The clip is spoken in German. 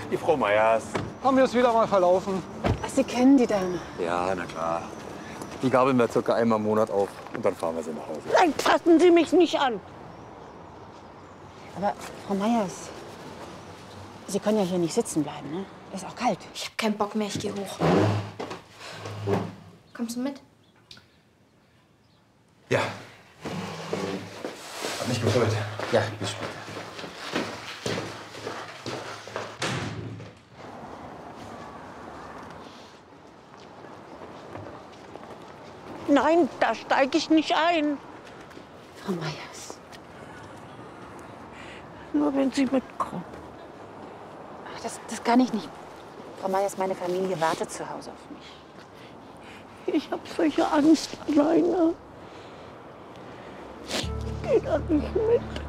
Die Frau Meyers. Haben wir es wieder mal verlaufen? Ach, Sie kennen die Dame. Ja, na klar. Die gabeln wir circa einmal im Monat auf und dann fahren wir sie nach Hause. Nein, fassen Sie mich nicht an. Aber Frau Meyers, Sie können ja hier nicht sitzen bleiben, ne? Ist auch kalt. Ich hab keinen Bock mehr, ich geh hoch. Kommst du mit? Ja. Hab mich gefreut. Ja, bis später. Nein, da steige ich nicht ein. Frau Meyers. Nur wenn Sie mitkommen. Ach, das kann ich nicht. Frau Meyers, meine Familie wartet zu Hause auf mich. Ich habe solche Angst alleine. Ich gehe da nicht mit.